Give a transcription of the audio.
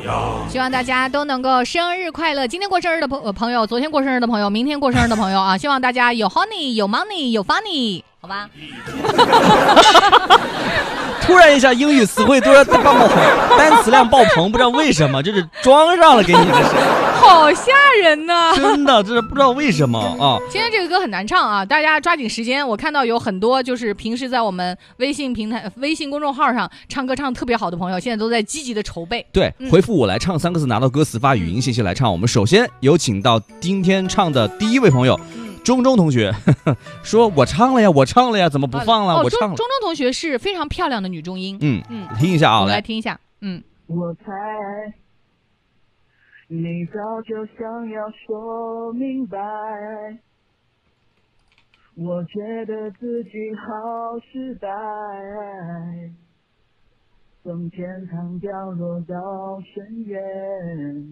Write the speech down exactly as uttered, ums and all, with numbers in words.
希望大家都能够生日快乐！今天过生日的朋朋友，昨天过生日的朋友，明天过生日的朋友啊，希望大家有 honey 有 money 有 funny， 好吧？ 突然一下英语词汇多了爆棚，单词量爆棚，不知道为什么，就是装上了给你的是。 好吓人呐！ 真的，这是不知道为什么啊。 今天这个歌很难唱啊，大家抓紧时间。我看到有很多就是平时在我们微信平台、微信公众号上唱歌唱得特别好的朋友，现在都在积极的筹备。 对， 嗯、 回复我来唱三个字，拿到歌词发语音信息来唱。我们首先有请到今天唱的第一位朋友。嗯中中同学呵呵说：“我唱了呀，我唱了呀，怎么不放了？” 哦、 我唱了。 中中中同学是非常漂亮的女中音。 嗯嗯，听一下啊， 我们来听一下。嗯， 我猜你早就想要说明白，我觉得自己好失败，从天堂掉落到深渊。